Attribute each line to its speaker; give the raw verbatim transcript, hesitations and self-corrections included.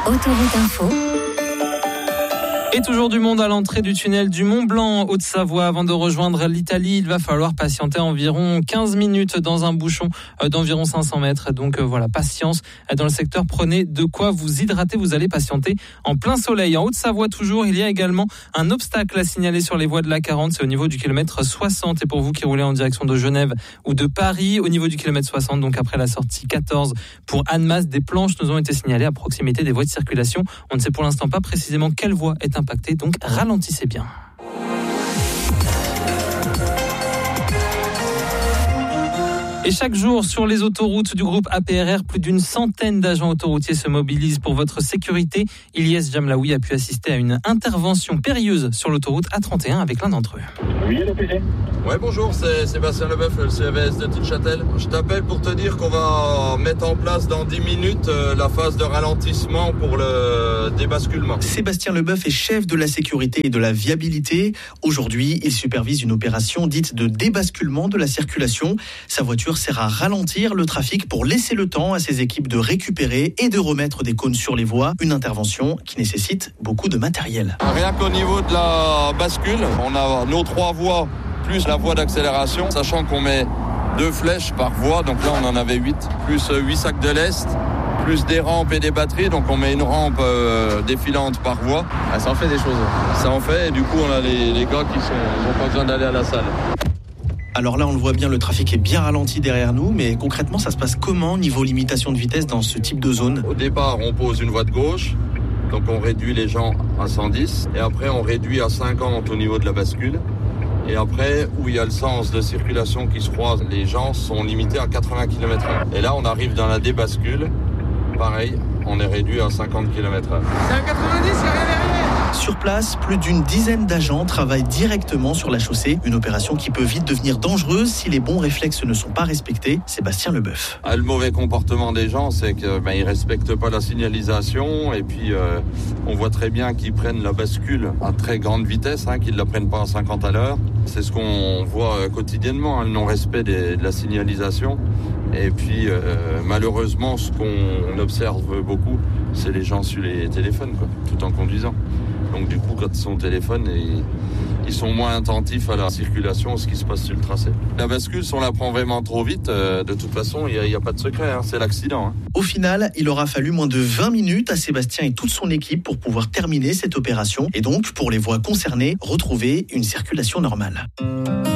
Speaker 1: Autoroute Info.
Speaker 2: Et toujours du monde à l'entrée du tunnel du Mont Blanc, Haute-Savoie. Avant de rejoindre l'Italie, il va falloir patienter environ quinze minutes dans un bouchon d'environ cinq cents mètres. Donc voilà, patience dans le secteur. Prenez de quoi vous hydrater. Vous allez patienter en plein soleil. En Haute-Savoie toujours, il y a également un obstacle à signaler sur les voies de l'A quarante. C'est au niveau du kilomètre soixante. Et pour vous qui roulez en direction de Genève ou de Paris, au niveau du kilomètre soixante, donc après la sortie quatorze pour Annemasse, des planches nous ont été signalées à proximité des voies de circulation. On ne sait pour l'instant pas précisément quelle voie est impactée, donc ralentissez bien. Et chaque jour, sur les autoroutes du groupe A P R R, plus d'une centaine d'agents autoroutiers se mobilisent pour votre sécurité. Ilyes Jamlaoui a pu assister à une intervention périlleuse sur l'autoroute A trente et un avec l'un d'entre eux.
Speaker 3: Oui, le P G.
Speaker 4: Ouais, bonjour, c'est Sébastien Leboeuf, le C V S de Tinchâtel. Je t'appelle pour te dire qu'on va mettre en place dans dix minutes la phase de ralentissement pour le débasculement.
Speaker 5: Sébastien Leboeuf est chef de la sécurité et de la viabilité. Aujourd'hui, il supervise une opération dite de débasculement de la circulation. Sa voiture sert à ralentir le trafic pour laisser le temps à ses équipes de récupérer et de remettre des cônes sur les voies. Une intervention qui nécessite beaucoup de matériel.
Speaker 4: Rien qu'au niveau de la bascule, on a nos trois voies plus la voie d'accélération, sachant qu'on met deux flèches par voie, donc là on en avait huit, plus huit sacs de lest, plus des rampes et des batteries, donc on met une rampe euh, défilante par voie.
Speaker 6: Ah, ça en fait des choses.
Speaker 4: Ça en fait, et du coup on a les, les gars qui n'ont pas besoin d'aller à la salle.
Speaker 5: Alors là, on le voit bien, le trafic est bien ralenti derrière nous, mais concrètement, ça se passe comment niveau limitation de vitesse dans ce type de zone ?
Speaker 4: Au départ, on pose une voie de gauche, donc on réduit les gens à cent dix, et après on réduit à cinquante au niveau de la bascule. Et après, où il y a le sens de circulation qui se croise, les gens sont limités à quatre-vingts kilomètres heure. Et là, on arrive dans la débascule, pareil, on est réduit à cinquante kilomètres heure.
Speaker 6: C'est à quatre-vingt-dix, il n'y a rien derrière.
Speaker 5: Sur place, plus d'une dizaine d'agents travaillent directement sur la chaussée. Une opération qui peut vite devenir dangereuse si les bons réflexes ne sont pas respectés. Sébastien Leboeuf.
Speaker 4: Ah, le mauvais comportement des gens, c'est qu'ils ben, ne respectent pas la signalisation. Et puis, euh, on voit très bien qu'ils prennent la bascule à très grande vitesse, hein, qu'ils ne la prennent pas à cinquante à l'heure. C'est ce qu'on voit euh, quotidiennement, hein, le non-respect des, de la signalisation. Et puis, euh, malheureusement, ce qu'on observe beaucoup, c'est les gens sur les téléphones, quoi, tout en conduisant. Donc du coup, quand ils sont au téléphone, ils sont moins attentifs à la circulation, ce qui se passe sur le tracé. La bascule, si on la prend vraiment trop vite, euh, de toute façon, il n'y a, a pas de secret, hein, c'est l'accident. Hein.
Speaker 5: Au final, il aura fallu moins de vingt minutes à Sébastien et toute son équipe pour pouvoir terminer cette opération. Et donc, pour les voies concernées, retrouver une circulation normale.